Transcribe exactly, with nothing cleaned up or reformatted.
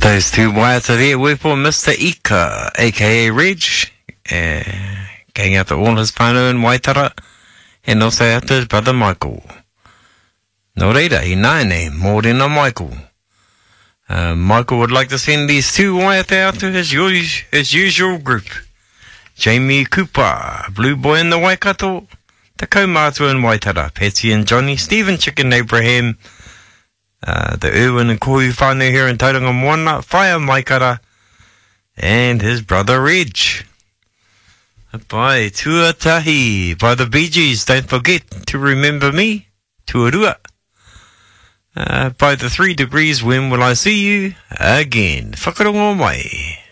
Those two waiata there were for Mister Ika, aka Reg, uh, going out to all his whānau in Waitara, and also out to his brother Michael. Nō reira, he nāne, mōrena Michael. Uh, Michael would like to send these two waiata out to his, his usual group. Jamie Cooper, Blue Boy in the Waikato, Te Kaumātua in Waitara, Patsy and Johnny, Stephen Chicken Abraham, uh, the Irwin and Kohi whānau here in Tauranga Moana, Whaia Maikara, and his brother Reg. Bye, tuatahi, by the Bee Gees, don't forget to remember me, tuarua. Uh, by the three degrees, when will I see you again? Whakarongo mai.